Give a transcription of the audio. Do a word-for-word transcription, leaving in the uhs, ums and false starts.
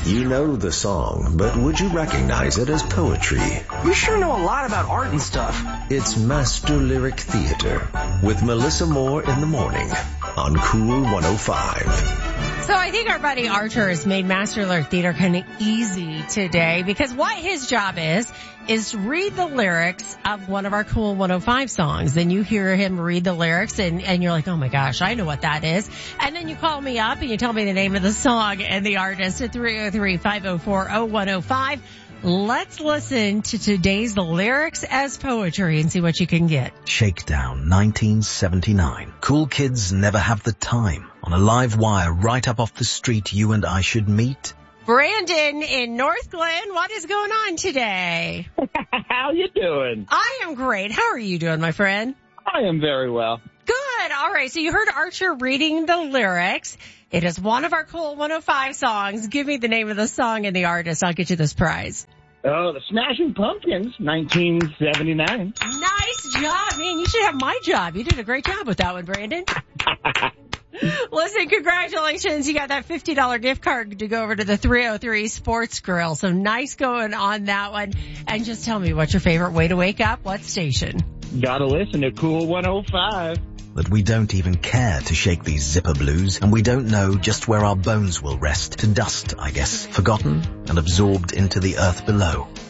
You know the song, but would you recognize it as poetry? You sure know a lot about art and stuff. It's Master Lyric Theater with Melissa Moore in the morning on Cool one oh five. So I think our buddy Archer has made Master Lyric Theater kind of easy today, because what his job is, is to read the lyrics of one of our Cool one oh five songs. Then you hear him read the lyrics and, and you're like, oh my gosh, I know what that is. And then you call me up and you tell me the name of the song and the artist at three oh three, five oh four, oh one oh five. Let's listen to today's lyrics as poetry and see what you can get. Shakedown, nineteen seventy-nine. Cool kids never have the time. On a live wire right up off the street, you and I should meet. Brandon in North Glen, what is going on today? How you doing? I am great. How are you doing, my friend? I am very well. Good. All right. So you heard Archer reading the lyrics. It is one of our Cool one oh five songs. Give me the name of the song and the artist. I'll get you this prize. Oh, the Smashing Pumpkins, nineteen seventy-nine. Nice job, man. You should have my job. You did a great job with that one, Brandon. Listen, congratulations. You got that fifty dollars gift card to go over to the three oh three Sports Grill. So nice going on that one. And just tell me, what's your favorite way to wake up? What station? Gotta listen to Cool one oh five. That we don't even care to shake these zipper blues, and we don't know just where our bones will rest. To dust, I guess, forgotten and absorbed into the earth below.